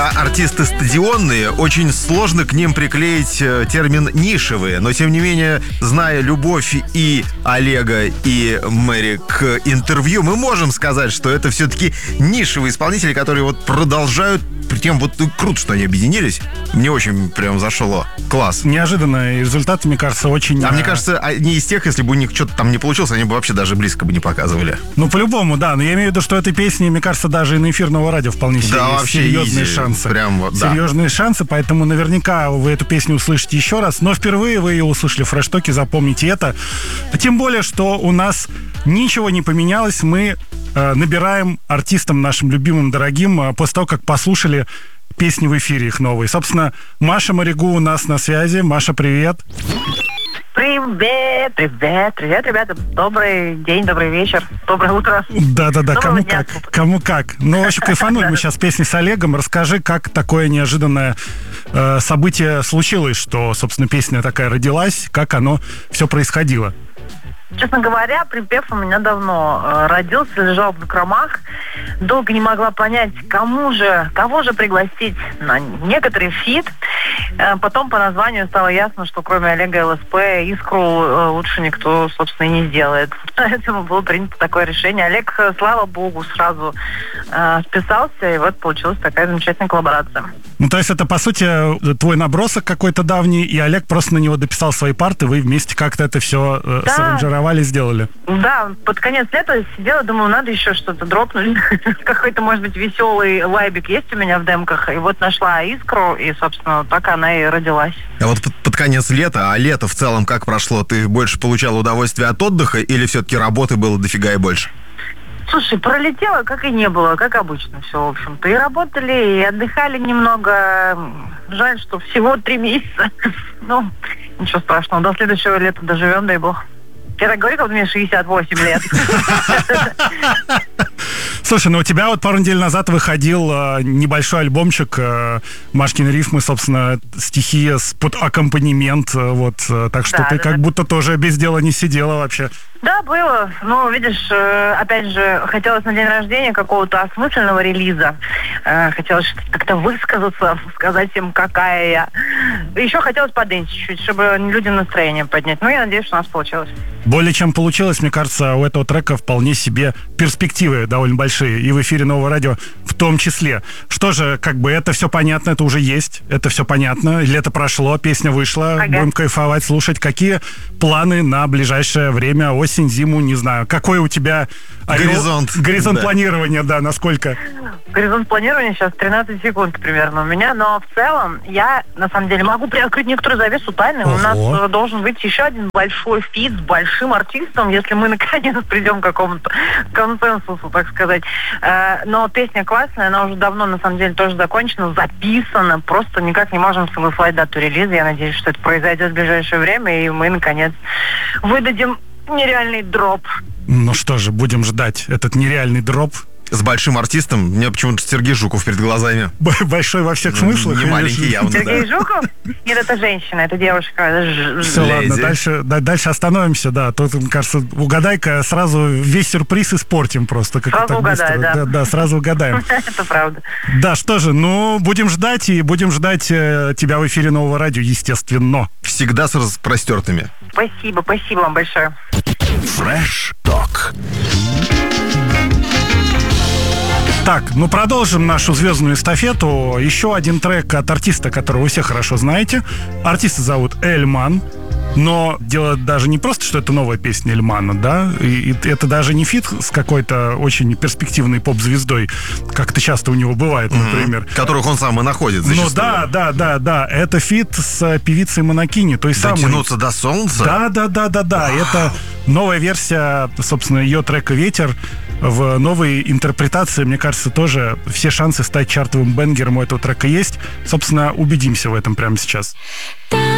артисты стадионные, очень сложно к ним приклеить термин «нишевые». Но, тем не менее, зная любовь и Олега, и Мэри к интервью, мы можем сказать, что это все-таки нишевые исполнители, которые вот продолжают. Причем вот круто, что они объединились. Мне очень прям зашло. Класс. Неожиданный результат, мне кажется, очень... А мне кажется, они из тех, если бы у них что-то там не получилось, они бы вообще даже близко бы не показывали. Ну, по-любому, да. Но я имею в виду, что этой песни, мне кажется, даже и на эфирного радио вполне себе да, есть серьезные шансы. Прям вот, да. Серьезные шансы, поэтому наверняка вы эту песню услышите еще раз. Но впервые вы ее услышали в Фреш-токе, запомните это. Тем более, что у нас ничего не поменялось. Мы набираем артистам нашим любимым, дорогим, после того, как послушали песни в эфире их новые. Собственно, Маша Маригу у нас на связи. Маша, привет. Привет, ребята. Добрый день, добрый вечер, доброе утро. Да-да-да, кому как. Ну, в общем, кайфанули мы сейчас песни с Олегом. Расскажи, как такое неожиданное событие случилось, что, собственно, песня такая родилась, как оно все происходило. Честно говоря, припев у меня давно родился, лежал в закромах. Долго не могла понять, кого же пригласить на некоторый фит. Потом по названию стало ясно, что кроме Олега ЛСП «Искру» лучше никто, собственно, и не сделает. Поэтому было принято такое решение. Олег, слава богу, сразу списался, и вот получилась такая замечательная коллаборация. Ну, то есть это, по сути, твой набросок какой-то давний, и Олег просто на него дописал свои парты, вы вместе как-то это все саранжировали, сделали. Да, под конец лета сидела, думаю, надо еще что-то дропнуть. Какой-то, может быть, веселый вайбик есть у меня в демках. И вот нашла «Искру», и, собственно, так она и родилась. А вот под конец лета, а лето в целом как прошло? Ты больше получала удовольствие от отдыха или все-таки работы было дофига и больше? Слушай, пролетело, как и не было, как обычно все, в общем-то. И работали, и отдыхали немного. Жаль, что всего 3 месяца. Ну, ничего страшного. До следующего лета доживем, дай бог. Я так говорю, как мне 68 лет. Слушай, ну у тебя вот пару недель назад выходил небольшой альбомчик Машкины рифмы, собственно, стихи под аккомпанемент, вот, так что ты как будто тоже без дела не сидела вообще. Да, было. Ну, видишь, опять же, хотелось на день рождения какого-то осмысленного релиза. Хотелось как-то высказаться, сказать им, какая я. Еще хотелось подэнсить чуть-чуть, чтобы людям настроение поднять. Ну, я надеюсь, что у нас получилось. Более чем получилось, мне кажется, у этого трека вполне себе перспективы довольно большие. И в эфире Нового радио в том числе. Что же, как бы это все понятно, это уже есть. Это все понятно. Лето прошло, песня вышла. Ага. Будем кайфовать, слушать. Какие планы на ближайшее время, осень, зиму, не знаю. Какой у тебя горизонт планирования, да, насколько? Горизонт планирования сейчас 13 секунд примерно у меня, но в целом я, на самом деле, могу приоткрыть некоторую завесу тайны. У нас должен быть еще один большой фит с большим артистом, если мы наконец придем к какому-то консенсусу, так сказать. Но песня классная, она уже давно, на самом деле, тоже закончена, записана, просто никак не можем согласовать дату релиза. Я надеюсь, что это произойдет в ближайшее время, и мы, наконец, выдадим нереальный дроп. Ну что же, будем ждать этот нереальный дроп. С большим артистом. Мне почему-то Сергей Жуков перед глазами. Большой во всех смыслах. Не маленький явно, Сергей Жуков? Нет, это женщина, это девушка. Все, ладно, дальше остановимся, да. Тут, мне кажется, угадай-ка, сразу весь сюрприз испортим просто. Сразу угадай, да. Да, сразу угадаем. Это правда. Да, что же, ну, будем ждать тебя в эфире Нового радио, естественно. Всегда с распростертыми. Спасибо вам большое. Фреш-ток. Так, ну продолжим нашу звездную эстафету. Еще один трек от артиста, которого вы все хорошо знаете. Артиста зовут Эльман. Но дело даже не просто, что это новая песня Эльмана, да, и это даже не фит с какой-то очень перспективной поп-звездой, как это часто у него бывает, например. Которых он сам и находит зачастую. Ну да, это фит с певицей Монокини, той самой. Дотянуться до солнца? Да. Это новая версия, собственно, ее трека «Ветер». В новой интерпретации, мне кажется, тоже все шансы стать чартовым бэнгером у этого трека есть. Собственно, убедимся в этом прямо сейчас.